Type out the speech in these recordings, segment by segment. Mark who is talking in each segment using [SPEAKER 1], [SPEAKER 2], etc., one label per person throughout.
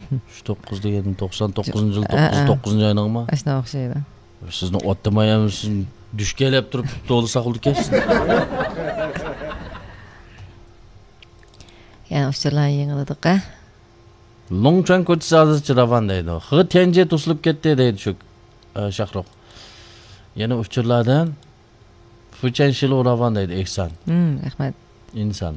[SPEAKER 1] 9 deganim 99-yil 9-ayınыңma.
[SPEAKER 2] Ashuna o'xshaydi.
[SPEAKER 1] Sizni otdamayam siz dush kelib turib to'g'ri saqildi kelsiz.
[SPEAKER 2] Yani uçurlarni yengiladiq-a.
[SPEAKER 1] Longchan ko'chasi hozircha ravon deydi. Xi Tenje to'silib ketdi deydi shu Shahroq. Yana uchurlardan Fuchan shilo ravon deydi Ehson.
[SPEAKER 2] Rahmat.
[SPEAKER 1] İnsan.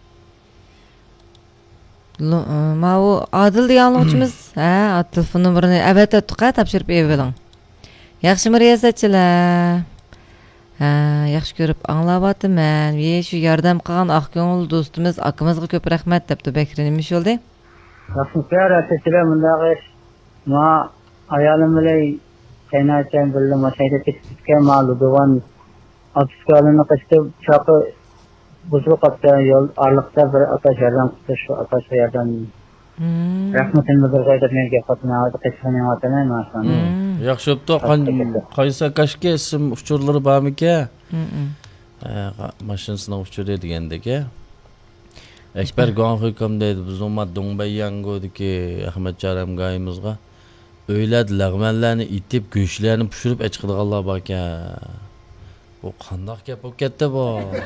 [SPEAKER 2] Mau Adil degan o'quvchimiz, telefon nomerini albatta tuqa topshirib bering. Yaxshimi riyosatchilar? Yaxshi ko'rib anglayapman. Ve shu yordam qilgan oq ko'ngil do'stimiz akimizga ko'p rahmat debdi Bakri nima bo'ldi?
[SPEAKER 3] Yaxshi riyosatchilar bunday ma ayolim bilan qaynotam birga mashayda ketgan ma'ludovan Akskalını kaçtı çakı buzlu kapta yol arlıkta bir ataş yerden tuttu şu ataş yerden. Rahmetin bir gayet nereye katına aldı kaçmanı vatana maşan.
[SPEAKER 1] Yaxshi bo'pti. Qaysi kashga ism uchurlari bormi-ki? Mashinasini uchirdi degandek-a. Ekber Gonxikam deydi biz ummat Dongbayang'dagi Ahmad Jaramgayimizga o'yladi lag'manlarni itib go'shtlarni pishirib ichqidiganlar bor ekan. Bu qandoq gap bo'lib ketdi bu?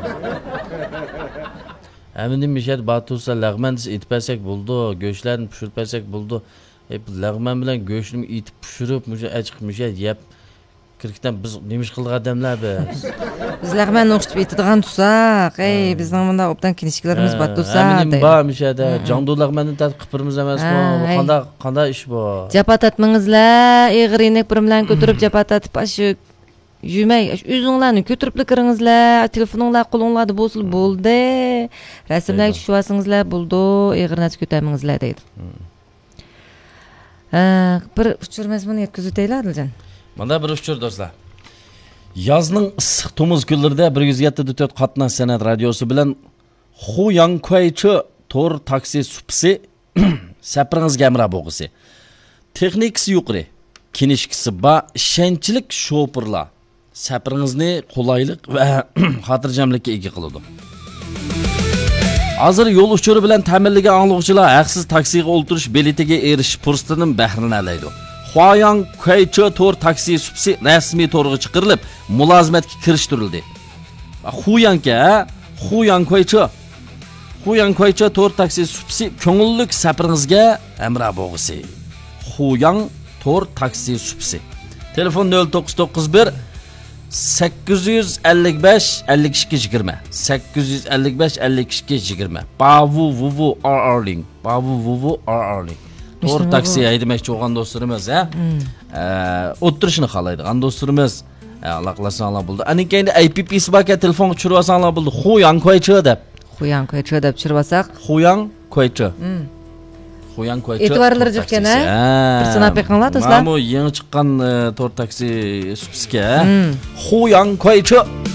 [SPEAKER 1] Emin mishat Batusa lag'man itpasak bo'ldi, go'shtlarni pishirpasak bo'ldi. Lag'man bilan go'shtni itib pishirib, achiq mishat yeb kirkdan biz nemish qildik odamlar biz.
[SPEAKER 2] Biz lag'manni o'qitib etadigan tusak, bizning bunda obdan kinishkilarimiz Batusa deydi.
[SPEAKER 1] Ba mishada jondu lag'manni qipirimiz emasmi? Bu qanday ish bu?
[SPEAKER 2] Japat atmangizlar, eg'rinek bir bilan ko'tarib japat atib shu Jümey, üzünlerini götürüp kiringizlar, telefoninglar qo'linglarda bo'lsa bo'ldi. Rasmlarga tushibasingizlar bo'ldi, eg'irnasi ko'tarmangizlar deydi. Bir uchurmasini yetkazib o'taylar Adiljon.
[SPEAKER 1] Mana bir uchur do'stlar. Yozning issiq tomuz kunlarida 107.4 qatnash san'at radiosi bilan Xuyang Kuaychi tor taksi supsi sapiringizga amra bo'lg'isi. Texnikasi yuqori, kinishkisi ba ishonchlik shopirlar sapiringizni qulaylik va xotirjamlikka ega qiladi. Hozir yo'l uchuri bilan ta'minlagan anglovchilar haqsiz taksiga o'ltirish beletiga erishish fursatidan bahramlanadi. Xuyang Kuaychi tor taksi supsi rasmiy to'rg'i chiqarilib, mulozimatga kirishtirildi. Xuyang Kuaychi tor taksi supsi ko'ngillik sapiringizga amra bo'lg'isi. Xuyang tor taksi supsi. Telefon 0991 855 52 20 855 52 20 Bavu Arling Tor taksi haydamoqchi bo'lgan do'stlarimiz o'tirishni xohlaydigan do'stlarimiz Alloh qilsa bo'ldi. Aning keyin IPP'si bor ekan, telefon tushirib olsanglar bo'ldi. Xuyang Kuaychi deb tushirib olsak. Xuyang Kuaychi.
[SPEAKER 2] E'tiborlar jo'qkan bir sanab beqinglar do'stlar.
[SPEAKER 1] Mana bu yangi chiqqan tor taksi supsiga Xuyang Kuaychi